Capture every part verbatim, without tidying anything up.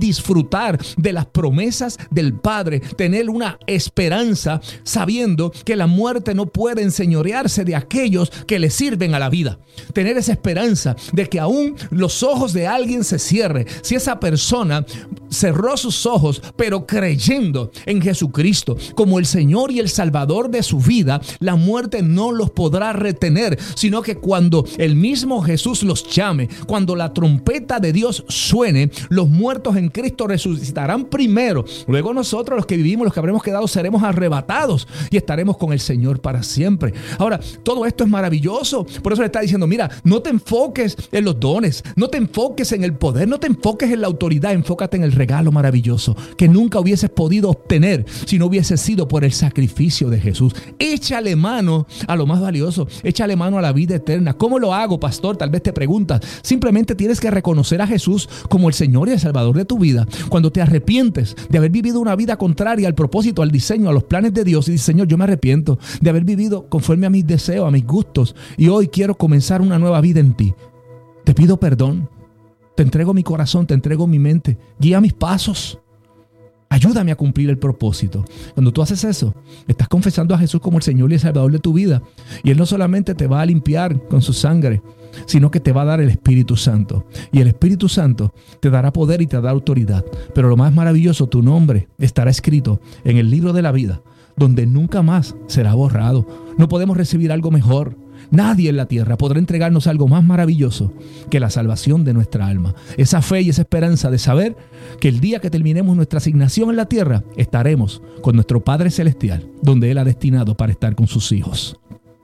disfrutar de las promesas del Padre, tener una esperanza sabiendo que la muerte no puede enseñorearse de aquellos que le sirven a la vida. Tener esa esperanza de que aún los ojos de alguien se cierren, si esa persona cerró sus ojos, pero creyendo en Jesucristo como el Señor y el Salvador de su vida, la muerte no los podrá retener, sino que cuando el mismo Jesús los llame, cuando la trompeta de Dios suene, los muertos en Cristo resucitarán primero. Luego nosotros, los que vivimos, los que habremos quedado, seremos arrebatados y estaremos con el Señor para siempre. Ahora, todo esto es maravilloso. Por eso le está diciendo, mira, no te enfoques en los dones, no te enfoques en el poder, no te enfoques en la autoridad, enfócate en el regalo maravilloso que nunca hubieses podido obtener si no hubiese sido por el sacrificio de Jesús. Échale mano a lo más valioso, échale mano a la vida eterna. ¿Cómo lo hago, pastor? Tal vez te preguntas. Simplemente tienes que reconocer a Jesús como el Señor y el Salvador de tu vida. Cuando te arrepientes de haber vivido una vida contraria al propósito, al diseño, a los planes de Dios, y dices, Señor, yo me arrepiento de haber vivido conforme a mis deseos, a mis gustos, y hoy quiero comenzar una nueva vida en ti. Te pido perdón. Te entrego mi corazón, te entrego mi mente. Guía mis pasos. Ayúdame a cumplir el propósito. Cuando tú haces eso, estás confesando a Jesús como el Señor y el Salvador de tu vida. Y Él no solamente te va a limpiar con su sangre, sino que te va a dar el Espíritu Santo. Y el Espíritu Santo te dará poder y te dará autoridad. Pero lo más maravilloso, tu nombre estará escrito en el libro de la vida, donde nunca más será borrado. No podemos recibir algo mejor. Nadie en la tierra podrá entregarnos algo más maravilloso que la salvación de nuestra alma. Esa fe y esa esperanza de saber que el día que terminemos nuestra asignación en la tierra, estaremos con nuestro Padre Celestial, donde Él ha destinado para estar con sus hijos.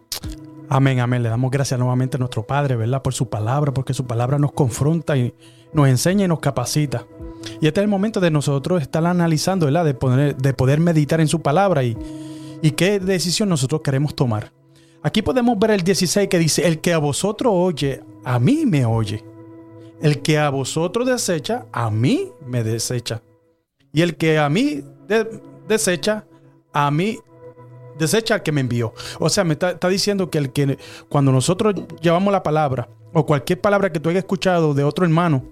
Amén, amén. Le damos gracias nuevamente a nuestro Padre, ¿verdad? Por su palabra, porque su palabra nos confronta y nos enseña y nos capacita. Y este es el momento de nosotros estar analizando, ¿verdad? De poder, de poder meditar en su palabra y, y qué decisión nosotros queremos tomar. Aquí podemos ver el dieciséis que dice, el que a vosotros oye, a mí me oye. El que a vosotros desecha, a mí me desecha. Y el que a mí de, desecha, a mí desecha al que me envió. O sea, me está, está diciendo que, el que cuando nosotros llevamos la palabra, o cualquier palabra que tú hayas escuchado de otro hermano,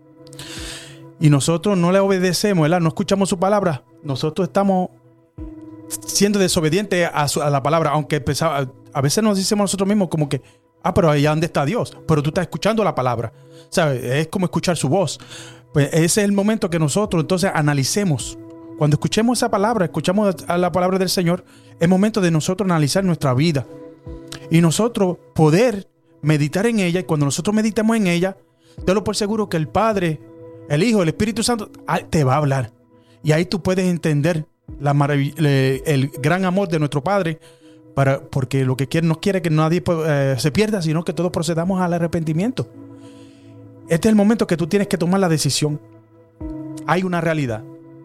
y nosotros no le obedecemos, ¿verdad? No escuchamos su palabra, nosotros estamos siendo desobedientes a, su, a la palabra, aunque pensaba, a veces nos decimos nosotros mismos como que, ah, pero allá donde está Dios, pero tú estás escuchando la palabra, ¿sabes? Es como escuchar su voz. Pues ese es el momento que nosotros entonces analicemos. Cuando escuchemos esa palabra, escuchamos a la palabra del Señor, es momento de nosotros analizar nuestra vida y nosotros poder meditar en ella. Y cuando nosotros meditemos en ella, tenlo por seguro que el Padre, el Hijo, el Espíritu Santo te va a hablar. Y ahí tú puedes entender la marav- el gran amor de nuestro Padre, para, porque lo que quiere, no quiere que nadie eh, se pierda, sino que todos procedamos al arrepentimiento. Este es el momento que tú tienes que tomar la decisión. Hay una realidad.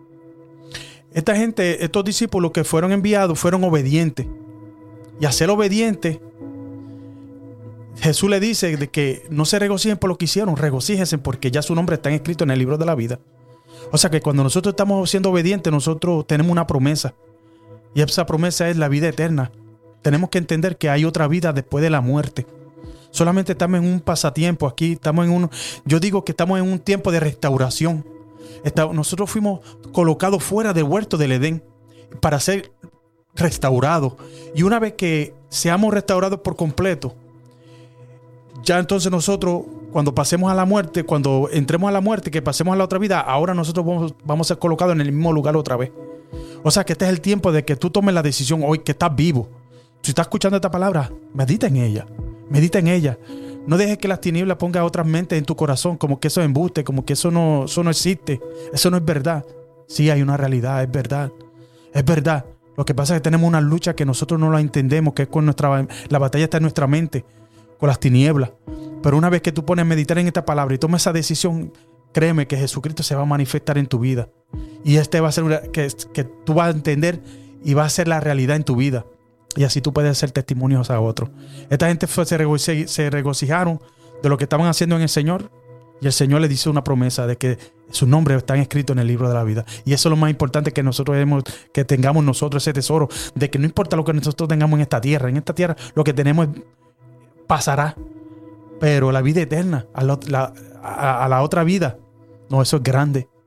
Esta gente, estos discípulos que fueron enviados, fueron obedientes. Y a ser obedientes, Jesús le dice de que no se regocijen por lo que hicieron, regocíjense porque ya su nombre está escrito en el libro de la vida. O sea que cuando nosotros estamos siendo obedientes, nosotros tenemos una promesa. Y esa promesa es la vida eterna. Tenemos que entender que hay otra vida después de la muerte. Solamente estamos en un pasatiempo aquí. Estamos en un, yo digo que estamos en un tiempo de restauración. Está, nosotros fuimos colocados fuera del huerto del Edén para ser restaurados. Y una vez que seamos restaurados por completo, ya entonces nosotros, cuando pasemos a la muerte, cuando entremos a la muerte, que pasemos a la otra vida, ahora nosotros vamos, vamos a ser colocados en el mismo lugar otra vez. O sea que este es el tiempo de que tú tomes la decisión hoy, que estás vivo. Si estás escuchando esta palabra, medita en ella. Medita en ella. No dejes que las tinieblas pongan otras mentes en tu corazón, como que eso es embuste, como que eso no, eso no existe. Eso no es verdad. Sí, hay una realidad, es verdad. Es verdad. Lo que pasa es que tenemos una lucha que nosotros no la entendemos, que es con nuestra, la batalla está en nuestra mente, con las tinieblas. Pero una vez que tú pones a meditar en esta palabra y tomas esa decisión, créeme que Jesucristo se va a manifestar en tu vida. Y este va a ser una, que, que tú vas a entender y va a ser la realidad en tu vida. Y así tú puedes ser testimonios a otros. Esta gente fue, se, regocijaron, se regocijaron de lo que estaban haciendo en el Señor. Y el Señor les dice una promesa de que sus nombres están escritos en el libro de la vida. Y eso es lo más importante que nosotros debemos, que tengamos nosotros ese tesoro. De que no importa lo que nosotros tengamos en esta tierra. En esta tierra lo que tenemos es, pasará. Pero la vida eterna, a la, la, a, a la otra vida, no, eso es grande.